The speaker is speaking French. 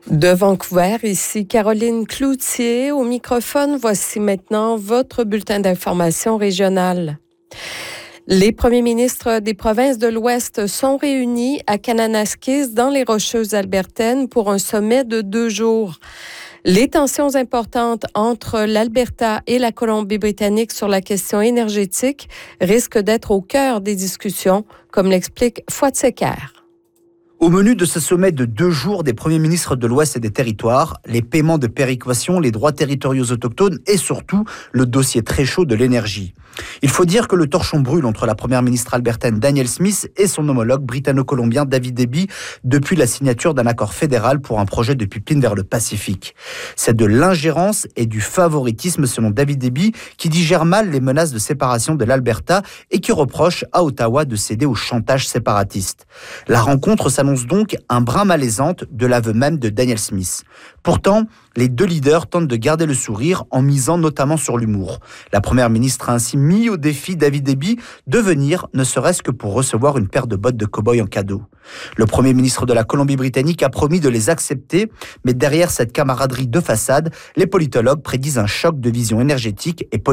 De Vancouver, ici Caroline Cloutier au microphone. Voici maintenant votre bulletin d'information régionale. Les premiers ministres des provinces de l'Ouest sont réunis à Kananaskis dans les Rocheuses albertaines pour un sommet de 2 jours. Les tensions importantes entre l'Alberta et la Colombie-Britannique sur la question énergétique risquent d'être au cœur des discussions, comme l'explique Fouad Secker. Au menu de ce sommet de 2 jours des premiers ministres de l'Ouest et des territoires, les paiements de péréquation, les droits territoriaux autochtones et surtout le dossier très chaud de l'énergie. Il faut dire que le torchon brûle entre la première ministre albertaine Danielle Smith et son homologue britanno-colombien David Eby depuis la signature d'un accord fédéral pour un projet de pipeline vers le Pacifique. C'est de l'ingérence et du favoritisme selon David Eby qui digère mal les menaces de séparation de l'Alberta et qui reproche à Ottawa de céder au chantage séparatiste. La rencontre s'annonce donc un brin malaisante de l'aveu même de Danielle Smith. Pourtant, les deux leaders tentent de garder le sourire en misant notamment sur l'humour. La première ministre a ainsi mis au défi David Eby de venir, ne serait-ce que pour recevoir une paire de bottes de cow-boy en cadeau. Le premier ministre de la Colombie-Britannique a promis de les accepter, mais derrière cette camaraderie de façade, les politologues prédisent un choc de vision énergétique et politique.